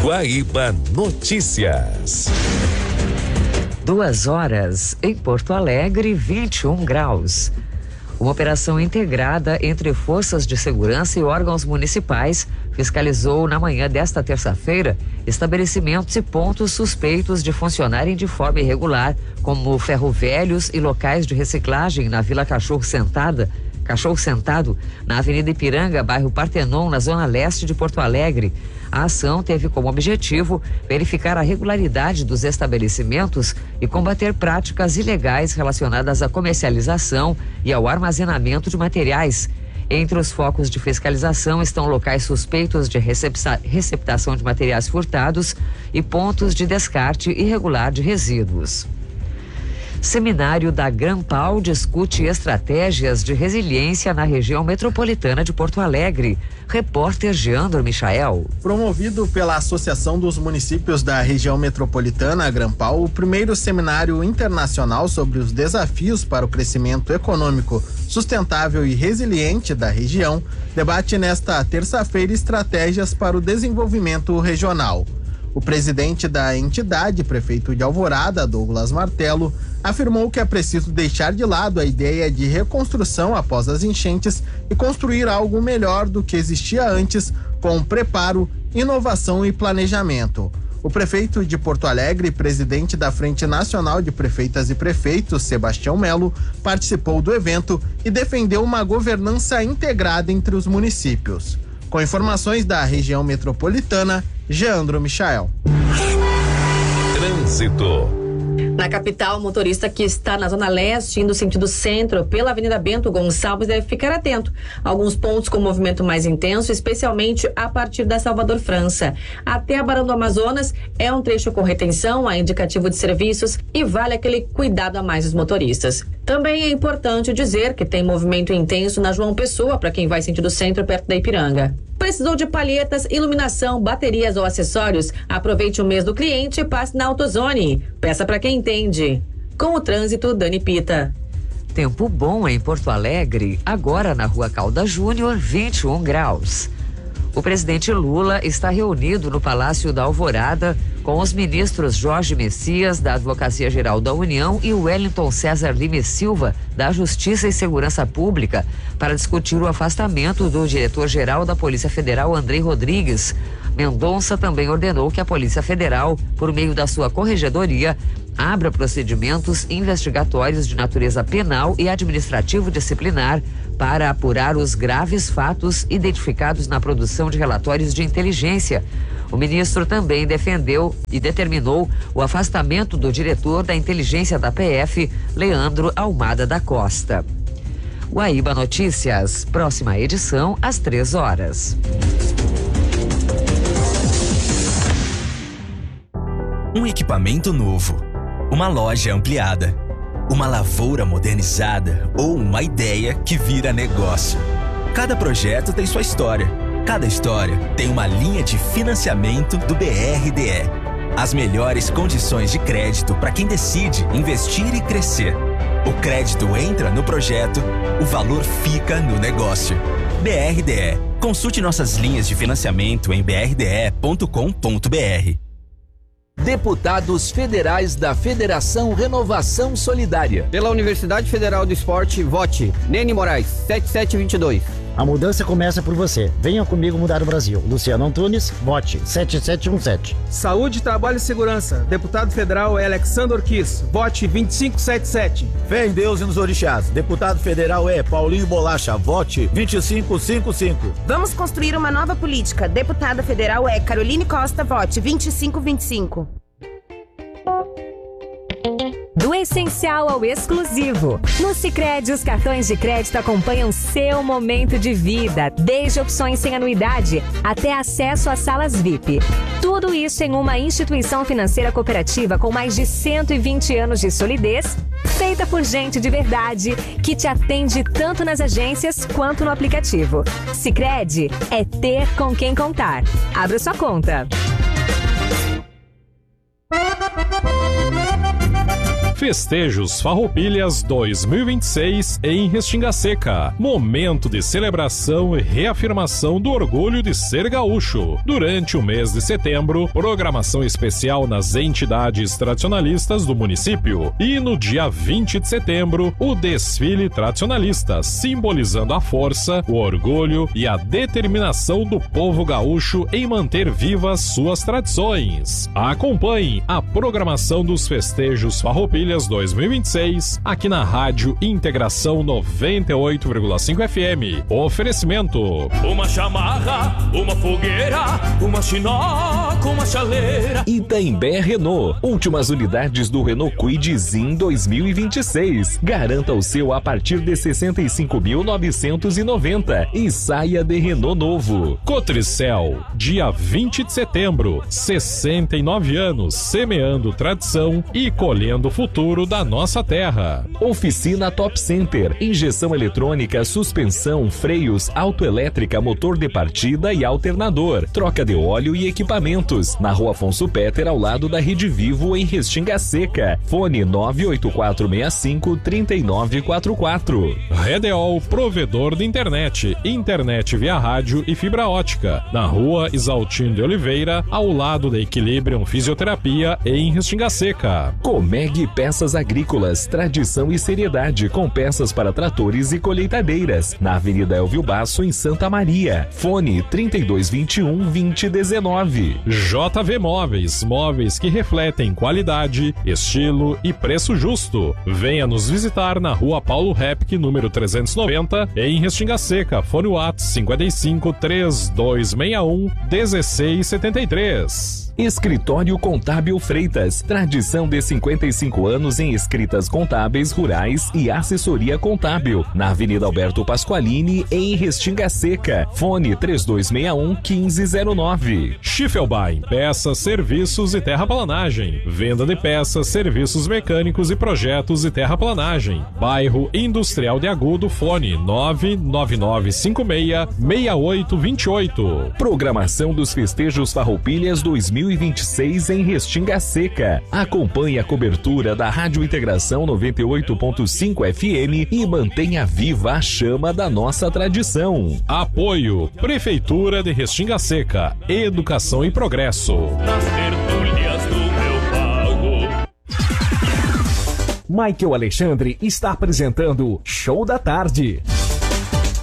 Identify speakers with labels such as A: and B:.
A: Guaíba Notícias.
B: 2 horas em Porto Alegre, 21 graus. Uma operação integrada entre forças de segurança e órgãos municipais fiscalizou na manhã desta terça-feira estabelecimentos e pontos suspeitos de funcionarem de forma irregular, como ferro-velhos e locais de reciclagem na Vila Cachorro Sentado, na Avenida Ipiranga, bairro Partenon, na zona leste de Porto Alegre. A ação teve como objetivo verificar a regularidade dos estabelecimentos e combater práticas ilegais relacionadas à comercialização e ao armazenamento de materiais. Entre os focos de fiscalização estão locais suspeitos de receptação de materiais furtados e pontos de descarte irregular de resíduos. Seminário da Grampal discute estratégias de resiliência na região metropolitana de Porto Alegre. Repórter Geandro Michael.
C: Promovido pela Associação dos Municípios da Região Metropolitana, a Grampal, o primeiro seminário internacional sobre os desafios para o crescimento econômico sustentável e resiliente da região, debate nesta terça-feira estratégias para o desenvolvimento regional. O presidente da entidade, prefeito de Alvorada, Douglas Martelo, afirmou que é preciso deixar de lado a ideia de reconstrução após as enchentes e construir algo melhor do que existia antes, com preparo, inovação e planejamento. O prefeito de Porto Alegre, presidente da Frente Nacional de Prefeitas e Prefeitos, Sebastião Melo, participou do evento e defendeu uma governança integrada entre os municípios. Com informações da região metropolitana, Geandro Michael.
A: Trânsito.
D: Na capital, o motorista que está na zona leste, indo sentido centro, pela Avenida Bento Gonçalves, deve ficar atento. Alguns pontos com movimento mais intenso, especialmente a partir da Salvador França. Até a Barão do Amazonas é um trecho com retenção, a indicativo de serviços, e vale aquele cuidado a mais dos motoristas. Também é importante dizer que tem movimento intenso na João Pessoa, para quem vai sentido centro, perto da Ipiranga. Precisou de palhetas, iluminação, baterias ou acessórios? Aproveite o mês do cliente e passe na AutoZone. Peça para quem entende. Com o trânsito, Dani Pita.
B: Tempo bom em Porto Alegre, agora na Rua Calda Júnior, 21 graus. O presidente Lula está reunido no Palácio da Alvorada com os ministros Jorge Messias, da Advocacia Geral da União, e Wellington César Lima Silva, da Justiça e Segurança Pública, para discutir o afastamento do diretor-geral da Polícia Federal, Andrei Rodrigues. Mendonça também ordenou que a Polícia Federal, por meio da sua corregedoria, abra procedimentos investigatórios de natureza penal e administrativo disciplinar para apurar os graves fatos identificados na produção de relatórios de inteligência. O ministro também defendeu e determinou o afastamento do diretor da inteligência da PF, Leandro Almada da Costa. Guaíba Notícias, próxima edição às 3 horas.
E: Um equipamento novo, uma loja ampliada, uma lavoura modernizada ou uma ideia que vira negócio. Cada projeto tem sua história. Cada história tem uma linha de financiamento do BRDE. As melhores condições de crédito para quem decide investir e crescer. O crédito entra no projeto, o valor fica no negócio. BRDE. Consulte nossas linhas de financiamento em brde.com.br.
F: Deputados Federais da Federação Renovação Solidária.
G: Pela Universidade Federal do Esporte, vote Nene Moraes, 7722.
H: A mudança começa por você. Venha comigo mudar o Brasil. Luciano Antunes, vote 7717.
I: Saúde, Trabalho e Segurança. Deputado Federal é Alexandre Orquiz, vote 2577.
J: Fé em Deus e nos orixás. Deputado Federal é Paulinho Bolacha, vote 2555.
K: Vamos construir uma nova política. Deputada Federal é Caroline Costa, vote 2525.
L: Do essencial ao exclusivo. No Sicredi, os cartões de crédito acompanham seu momento de vida, desde opções sem anuidade até acesso às salas VIP. Tudo isso em uma instituição financeira cooperativa com mais de 120 anos de solidez, feita por gente de verdade, que te atende tanto nas agências quanto no aplicativo. Sicredi é ter com quem contar. Abra sua conta.
M: Festejos Farroupilhas 2026 em Restinga Seca. Momento de celebração e reafirmação do orgulho de ser gaúcho. Durante o mês de setembro, programação especial nas entidades tradicionalistas do município. E no dia 20 de setembro, o desfile tradicionalista, simbolizando a força, o orgulho e a determinação do povo gaúcho em manter vivas suas tradições. Acompanhe a programação dos Festejos Farroupilhas 2026 aqui na Rádio Integração 98,5 FM. Oferecimento:
N: uma chamarra, uma fogueira, uma chinoca, uma chaleira.
O: Itaimbé Renault. Últimas unidades do Renault Kwid Zin 2026. Garanta o seu a partir de 65.990 e saia de Renault novo.
M: Cotricel, dia 20 de setembro, 69 anos, semeando tradição e colhendo o futuro da nossa terra.
O: Oficina Top Center, injeção eletrônica, suspensão, freios, autoelétrica, motor de partida e alternador, troca de óleo e equipamentos. Na Rua Afonso Peter, ao lado da Rede Vivo, em Restinga Seca. Fone 98465-3944.
M: Redeol, provedor de internet via rádio e fibra ótica. Na Rua Isaltino de Oliveira, ao lado da Equilibrium Fisioterapia, em Restinga Seca.
O: Comeg Peças Agrícolas, tradição e seriedade com peças para tratores e colheitadeiras. Na Avenida Elvio Basso, em Santa Maria. Fone 3221-2019.
M: JV Móveis, móveis que refletem qualidade, estilo e preço justo. Venha nos visitar na Rua Paulo Repke, número 390, em Restinga Seca. Fone WhatsApp 55 3261 1673.
O: Escritório Contábil Freitas, tradição de 55 anos em escritas contábeis rurais e assessoria contábil, na Avenida Alberto Pasqualini, em Restinga Seca. Fone 3261-1509.
M: Schiffelbein, peças, serviços e terraplanagem. Venda de peças, serviços mecânicos e projetos e terraplanagem. Bairro Industrial de Agudo, fone 99956-6828.
O: Programação dos Festejos Farroupilhas 2026 em Restinga Seca. Acompanhe a cobertura da Rádio Integração 98.5 FM e mantenha viva a chama da nossa tradição.
M: Apoio: Prefeitura de Restinga Seca. Educação e progresso.
N: Nas tertúlias do meu pago.
P: Michael Alexandre está apresentando Show da Tarde.